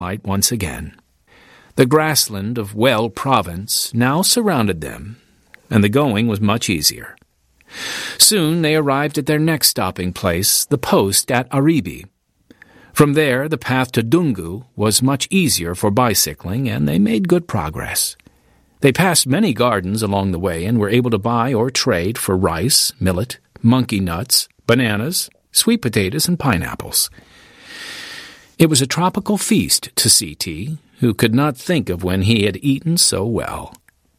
light once again. The grassland of Well province now surrounded them, and the going was much easier. Soon they arrived at their next stopping place, the post at Aribi. From there, the path to Dungu was much easier for bicycling, and they made good progress. They passed many gardens along the way and were able to buy or trade for rice, millet, monkey nuts, bananas, sweet potatoes, and pineapples. It was a tropical feast to C.T., who could not think of when he had eaten so well.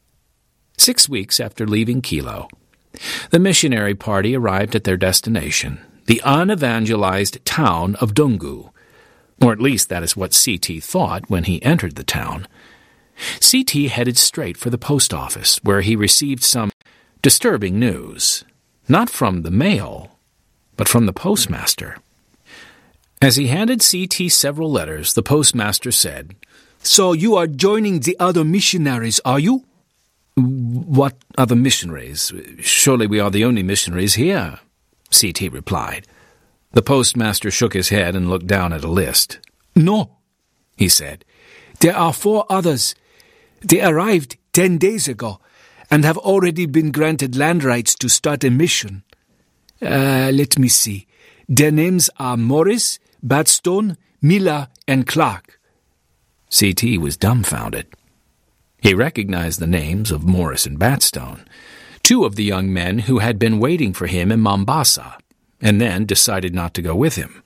6 weeks after leaving Kilo, the missionary party arrived at their destination, the unevangelized town of Dungu, or at least that is what C.T. thought when he entered the town. C.T. headed straight for the post office, where he received some disturbing news, not from the mail, but from the postmaster. As he handed C.T. several letters, the postmaster said, "So you are joining the other missionaries, are you?" "What other missionaries? Surely we are the only missionaries here," C.T. replied. The postmaster shook his head and looked down at a list. "No," he said. "There are 4 others. They arrived 10 days ago and have already been granted land rights to start a mission. Let me see. Their names are Morris, Batstone, Miller, and Clark." C.T. was dumbfounded. He recognized the names of Morris and Batstone, 2 of the young men who had been waiting for him in Mombasa, and then decided not to go with him.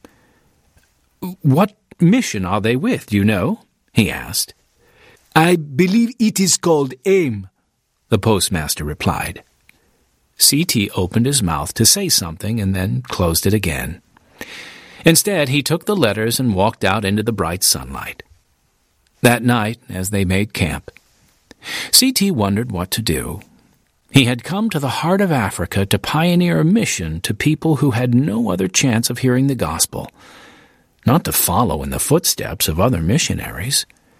"What mission are they with, do you know?" he asked. "I believe it is called AIM," the postmaster replied. C.T. opened his mouth to say something and then closed it again. Instead, he took the letters and walked out into the bright sunlight. That night, as they made camp, C.T. wondered what to do. He had come to the heart of Africa to pioneer a mission to people who had no other chance of hearing the gospel, not to follow in the footsteps of other missionaries.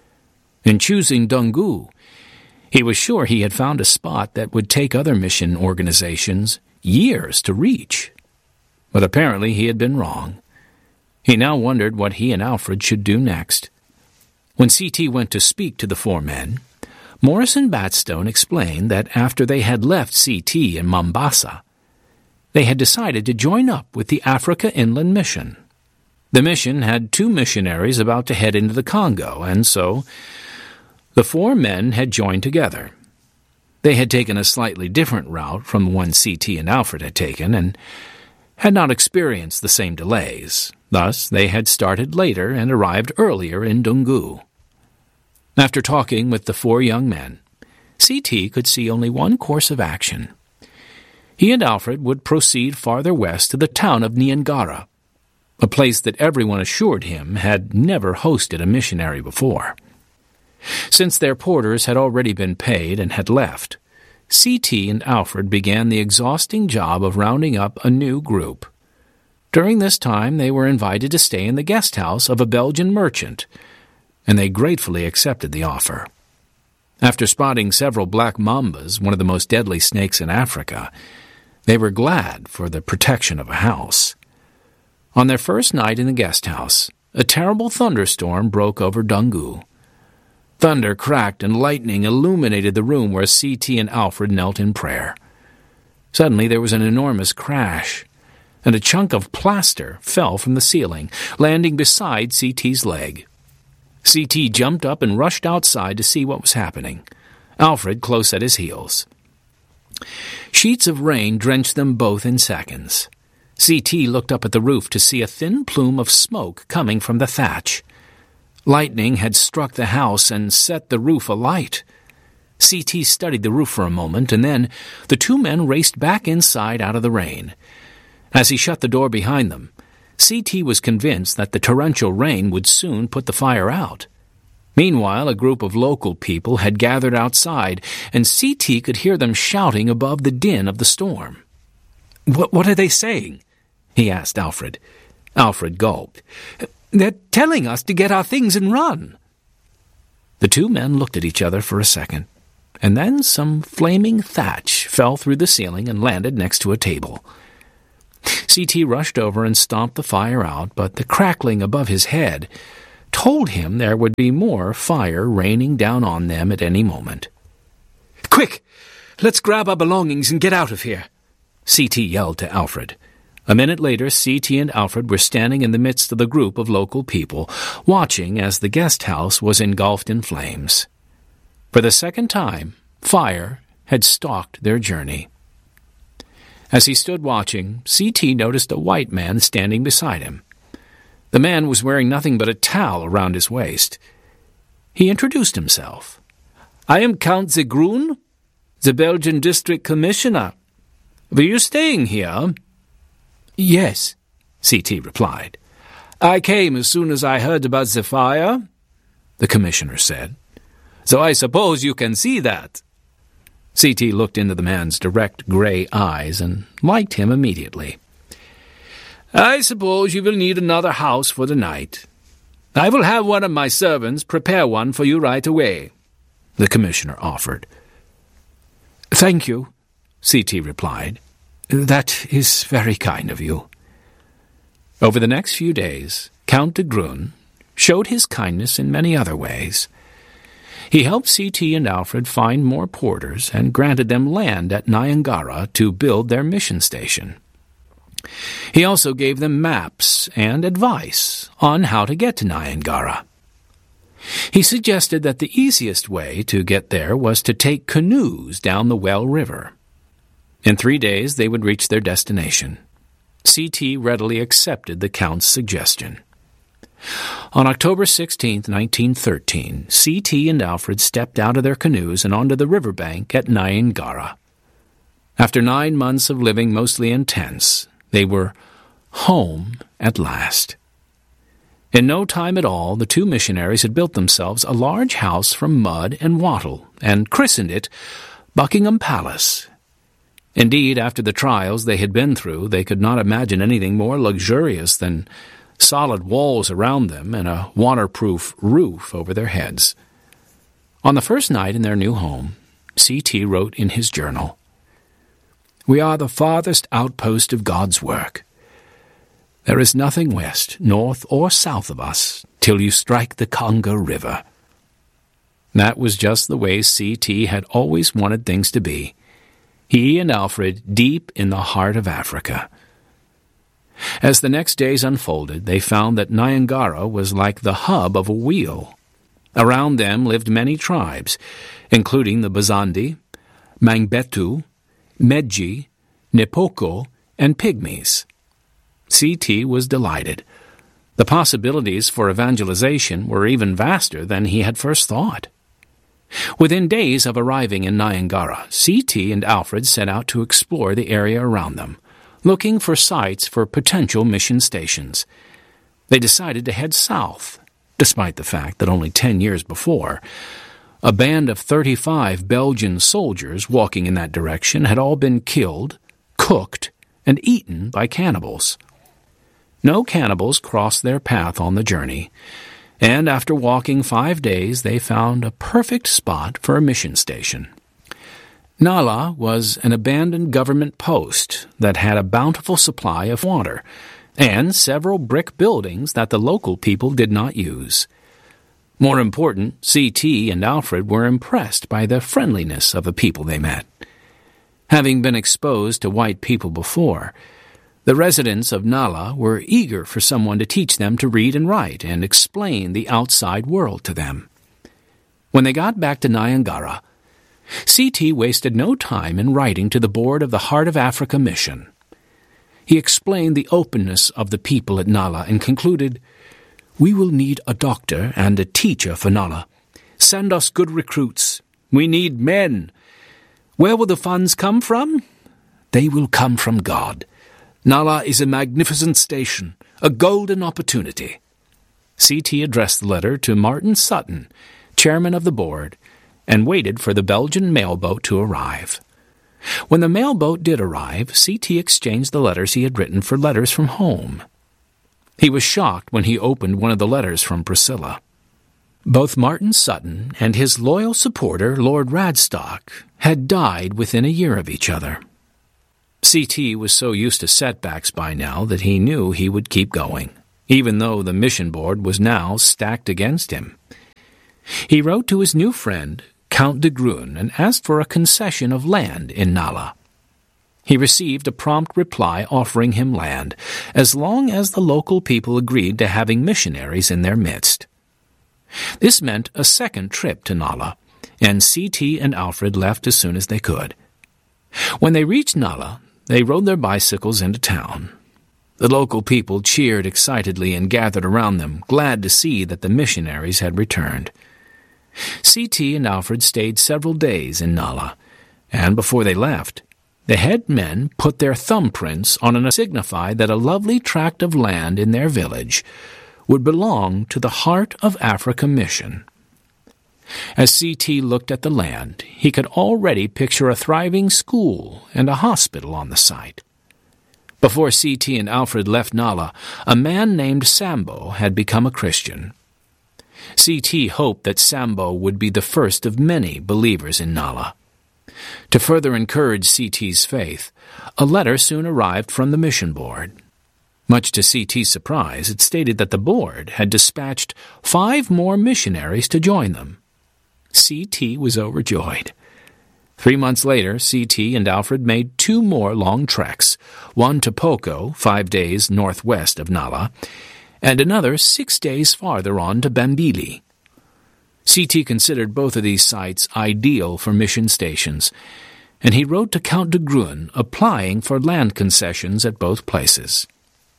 In choosing Dungu, he was sure he had found a spot that would take other mission organizations years to reach. But apparently he had been wrong. He now wondered what he and Alfred should do next. When C.T. went to speak to the 4 men, Morris and Batstone explained that after they had left C.T. in Mombasa, they had decided to join up with the Africa Inland Mission. The mission had 2 missionaries about to head into the Congo, and so the 4 men had joined together. They had taken a slightly different route from the one C.T. and Alfred had taken, and had not experienced the same delays. Thus, they had started later and arrived earlier in Dungu. After talking with the 4 young men, C.T. could see only one course of action. He and Alfred would proceed farther west to the town of Niangara, a place that everyone assured him had never hosted a missionary before. Since their porters had already been paid and had left, C.T. and Alfred began the exhausting job of rounding up a new group. During this time, they were invited to stay in the guest house of a Belgian merchant, and they gratefully accepted the offer. After spotting several black mambas, one of the most deadly snakes in Africa, they were glad for the protection of a house. On their first night in the guest house, a terrible thunderstorm broke over Dungu. Thunder cracked and lightning illuminated the room where C.T. and Alfred knelt in prayer. Suddenly there was an enormous crash, and a chunk of plaster fell from the ceiling, landing beside C.T.'s leg. C.T. jumped up and rushed outside to see what was happening, Alfred close at his heels. Sheets of rain drenched them both in seconds. C.T. looked up at the roof to see a thin plume of smoke coming from the thatch. Lightning had struck the house and set the roof alight. C.T. studied the roof for a moment, and then the 2 men raced back inside out of the rain. As he shut the door behind them, C.T. was convinced that the torrential rain would soon put the fire out. Meanwhile, a group of local people had gathered outside, and C.T. could hear them shouting above the din of the storm. What are they saying?" he asked Alfred. Alfred gulped. "They're telling us to get our things and run." The 2 men looked at each other for a second, and then some flaming thatch fell through the ceiling and landed next to a table. C.T. rushed over and stomped the fire out, but the crackling above his head told him there would be more fire raining down on them at any moment. "Quick! Let's grab our belongings and get out of here," C.T. yelled to Alfred. A minute later, C.T. and Alfred were standing in the midst of the group of local people, watching as the guest house was engulfed in flames. For the second time, fire had stalked their journey. As he stood watching, C.T. noticed a white man standing beside him. The man was wearing nothing but a towel around his waist. He introduced himself. "I am Count Zegrun, the Belgian District Commissioner. Were you staying here?" "Yes," C.T. replied. "I came as soon as I heard about the fire," the commissioner said. "So I suppose you can see that." C.T. looked into the man's direct gray eyes and liked him immediately. "I suppose you will need another house for the night. I will have one of my servants prepare one for you right away," the commissioner offered. "Thank you," C.T. replied. "That is very kind of you." Over the next few days, Count de Grun showed his kindness in many other ways. He helped C.T. and Alfred find more porters and granted them land at Nyangara to build their mission station. He also gave them maps and advice on how to get to Nyangara. He suggested that the easiest way to get there was to take canoes down the Well River. In 3 days they would reach their destination. C.T. readily accepted the Count's suggestion. On October 16, 1913, C.T. and Alfred stepped out of their canoes and onto the riverbank at Nyangara. After 9 months of living mostly in tents, they were home at last. In no time at all, the 2 missionaries had built themselves a large house from mud and wattle and christened it Buckingham Palace. Indeed, after the trials they had been through, they could not imagine anything more luxurious than solid walls around them and a waterproof roof over their heads. On the first night in their new home, C.T. wrote in his journal, "We are the farthest outpost of God's work. There is nothing west, north, or south of us till you strike the Congo River." That was just the way C.T. had always wanted things to be. He and Alfred deep in the heart of Africa. As the next days unfolded, they found that Nyangara was like the hub of a wheel. Around them lived many tribes, including the Bazandi, Mangbetu, Medji, Nepoko, and Pygmies. C.T. was delighted. The possibilities for evangelization were even vaster than he had first thought. Within days of arriving in Nyangara, C.T. and Alfred set out to explore the area around them, looking for sites for potential mission stations. They decided to head south, despite the fact that only 10 years before, a band of 35 Belgian soldiers walking in that direction had all been killed, cooked, and eaten by cannibals. No cannibals crossed their path on the journey, and after walking 5 days they found a perfect spot for a mission station. Nala was an abandoned government post that had a bountiful supply of water and several brick buildings that the local people did not use. More important, C.T. and Alfred were impressed by the friendliness of the people they met. Having been exposed to white people before, the residents of Nala were eager for someone to teach them to read and write and explain the outside world to them. When they got back to Nyangara, C.T. wasted no time in writing to the board of the Heart of Africa mission. He explained the openness of the people at Nala and concluded, "We will need a doctor and a teacher for Nala. Send us good recruits. We need men. Where will the funds come from? They will come from God. Nala is a magnificent station, a golden opportunity." C.T. addressed the letter to Martin Sutton, chairman of the board, and waited for the Belgian mailboat to arrive. When the mailboat did arrive, C.T. exchanged the letters he had written for letters from home. He was shocked when he opened one of the letters from Priscilla. Both Martin Sutton and his loyal supporter, Lord Radstock, had died within a year of each other. C.T. was so used to setbacks by now that he knew he would keep going. even though the mission board was now stacked against him. He wrote to his new friend, Count de Gruen, and asked for a concession of land in Nala. He received a prompt reply offering him land, as long as the local people agreed to having missionaries in their midst. This meant a second trip to Nala, and C.T. and Alfred left as soon as they could. When they reached Nala, they rode their bicycles into town. The local people cheered excitedly and gathered around them, glad to see that the missionaries had returned. C.T. and Alfred stayed several days in Nala, and before they left, the head men put their thumbprints on to signify that a lovely tract of land in their village would belong to the Heart of Africa mission. As C.T. looked at the land, he could already picture a thriving school and a hospital on the site. Before C.T. and Alfred left Nala, a man named Sambo had become a Christian. C.T. hoped that Sambo would be the first of many believers in Nala. To further encourage C.T.'s faith, a letter soon arrived from the mission board. Much to C.T.'s surprise, it stated that the board had dispatched 5 more missionaries to join them. C.T. was overjoyed. 3 months later, C.T. and Alfred made 2 more long treks, one to Poko, 5 days northwest of Nala, and another 6 days farther on to Bambili. C.T. considered both of these sites ideal for mission stations, and he wrote to Count de Gruen applying for land concessions at both places.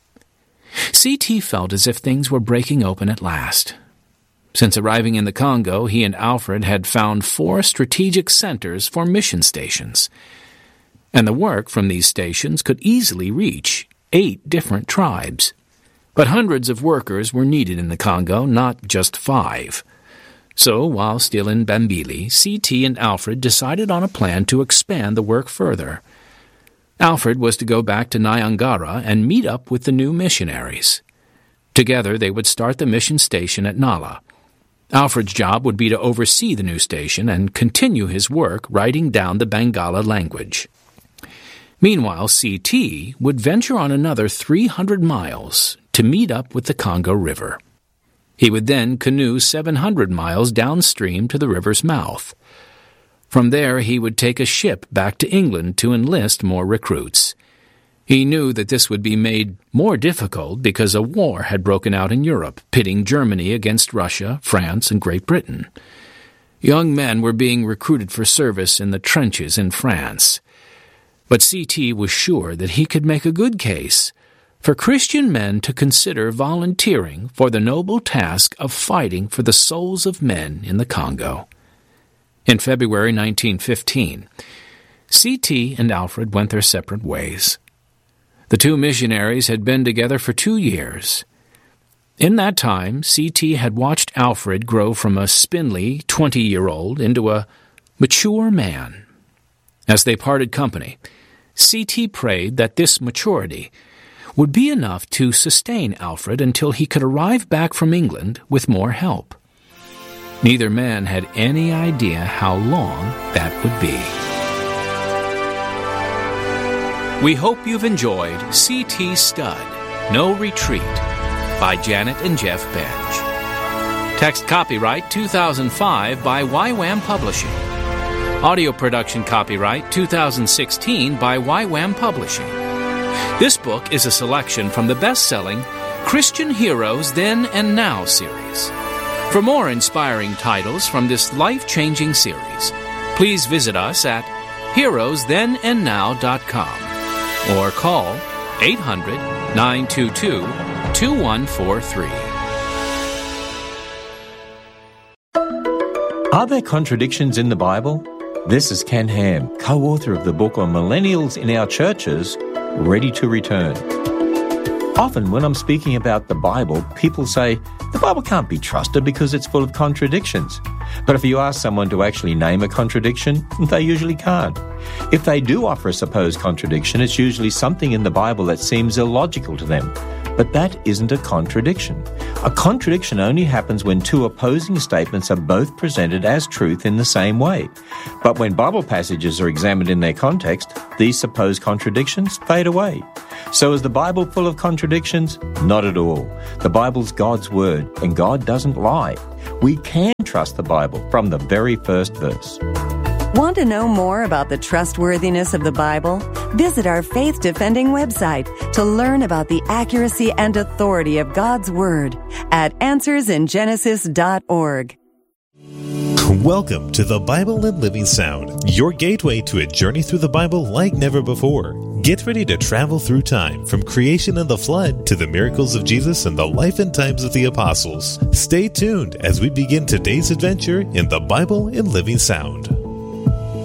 C.T. felt as if things were breaking open at last. Since arriving in the Congo, he and Alfred had found 4 strategic centers for mission stations, and the work from these stations could easily reach 8 different tribes. But hundreds of workers were needed in the Congo, not just 5. So, while still in Bambili, C.T. and Alfred decided on a plan to expand the work further. Alfred was to go back to Nyangara and meet up with the new missionaries. Together they would start the mission station at Nala. Alfred's job would be to oversee the new station and continue his work writing down the Bangala language. Meanwhile, C.T. would venture on another 300 miles to meet up with the Congo River. He would then canoe 700 miles downstream to the river's mouth. From there he would take a ship back to England to enlist more recruits. He knew that this would be made more difficult because a war had broken out in Europe, pitting Germany against Russia, France, and Great Britain. Young men were being recruited for service in the trenches in France. But C.T. was sure that he could make a good case for Christian men to consider volunteering for the noble task of fighting for the souls of men in the Congo. In February 1915, C.T. and Alfred went their separate ways. The 2 missionaries had been together for 2 years. In that time, C.T. had watched Alfred grow from a spindly 20-year-old into a mature man. As they parted company, C.T. prayed that this maturity would be enough to sustain Alfred until he could arrive back from England with more help. Neither man had any idea how long that would be. We hope you've enjoyed C.T. Studd, No Retreat, by Janet and Jeff Benj. Text copyright 2005 by YWAM Publishing. Audio production copyright 2016 by YWAM Publishing. This book is a selection from the best-selling Christian Heroes Then and Now series. For more inspiring titles from this life-changing series, please visit us at heroesthenandnow.com or call 800-922-2143. Are there contradictions in the Bible? This is Ken Ham, co-author of the book on millennials in our churches, Ready to Return. Often when I'm speaking about the Bible, people say, the Bible can't be trusted because it's full of contradictions. But if you ask someone to actually name a contradiction, they usually can't. If they do offer a supposed contradiction, it's usually something in the Bible that seems illogical to them. But that isn't a contradiction. A contradiction only happens when two opposing statements are both presented as truth in the same way. But when Bible passages are examined in their context, these supposed contradictions fade away. So is the Bible full of contradictions? Not at all. The Bible's God's Word, and God doesn't lie. We can trust the Bible from the very first verse. Want to know more about the trustworthiness of the Bible? Visit our faith-defending website to learn about the accuracy and authority of God's Word at answersingenesis.org. Welcome to the Bible and Living Sound, your gateway to a journey through the Bible like never before. Get ready to travel through time, from creation and the flood to the miracles of Jesus and the life and times of the apostles. Stay tuned as we begin today's adventure in the Bible and Living Sound.